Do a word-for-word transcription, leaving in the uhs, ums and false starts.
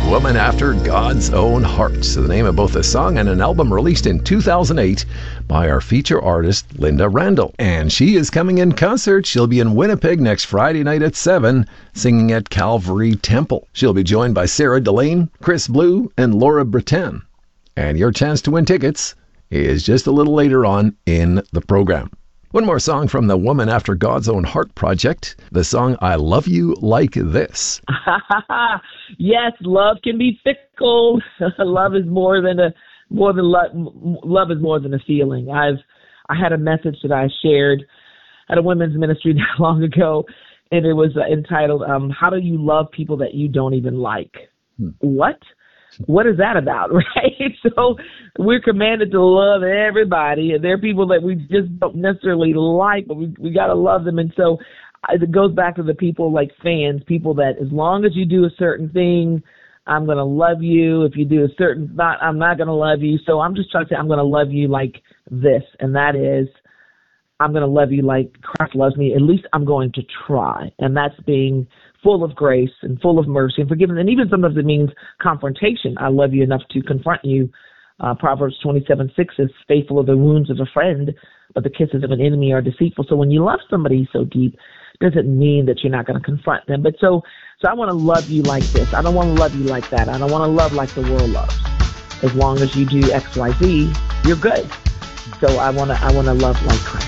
Woman After God's Own Heart. So the name of both a song and an album released in two thousand eight by our feature artist, Linda Randall. And she is coming in concert. She'll be in Winnipeg next Friday night at seven, singing at Calvary Temple. She'll be joined by Sarah Delane, Chris Blue, and Laura Breton. And your chance to win tickets is just a little later on in the program. One more song from the Woman After God's Own Heart project, the song I Love You Like This. Yes, love can be fickle. Love is more than a more than love. Love is more than a feeling. I've I had a message that I shared at a women's ministry not long ago, and it was entitled um, "How Do You Love People That You Don't Even Like?" Hmm. What? What is that about, right? So we're commanded to love everybody, and there are people that we just don't necessarily like, but we we got to love them. And so it goes back to the people like fans, people that as long as you do a certain thing, I'm going to love you. If you do a certain not, I'm not going to love you. So I'm just trying to say I'm going to love you like this, and that is I'm going to love you like Christ loves me. At least I'm going to try, and that's being full of grace and full of mercy and forgiveness. And even sometimes it means confrontation. I love you enough to confront you. Uh, Proverbs twenty-seven six is faithful are the wounds of a friend, but the kisses of an enemy are deceitful. So when you love somebody so deep, it doesn't mean that you're not going to confront them. But so, so I want to love you like this. I don't want to love you like that. I don't want to love like the world loves. As long as you do X, Y, Z, you're good. So I want to, I want to love like Christ.